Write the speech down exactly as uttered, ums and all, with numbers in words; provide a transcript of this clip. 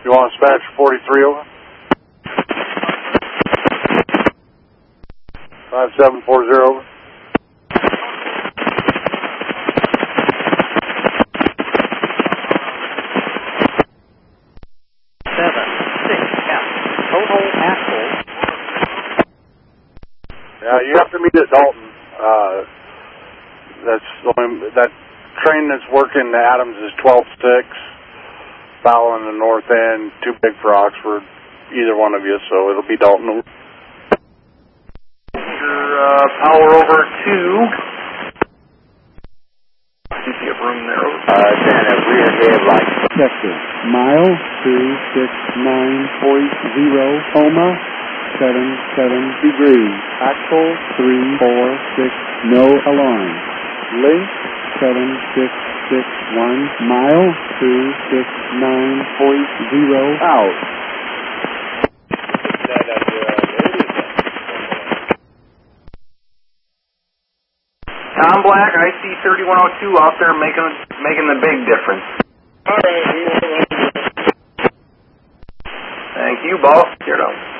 You want to dispatch forty-three over? five seven four zero over. seven six F. Total axle. Yeah, you have to meet at Dalton. Uh, that's the only, that train that's working to Adams is twelve six. Following the north end, too big for Oxford. Either one of you, so it'll be Dalton. Uh, power over two. You have room there. Uh, Santa, rear headlight. Texas, mile two six nine point zero, Oma, seven seven degrees. Axle three four six, no alarm. Link seven six six one, mile two six nine point zero, out. Tom Black, I see thirty-one oh two out there making making the big difference. All right. Thank you, boss. Here it out.